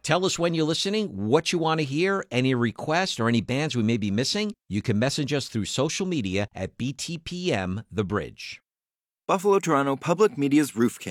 Tell us when you're listening, what you want to hear, any requests, or any bands we may be missing. You can message us through social media at BTPM The Bridge. Buffalo Toronto Public Media's Roof King.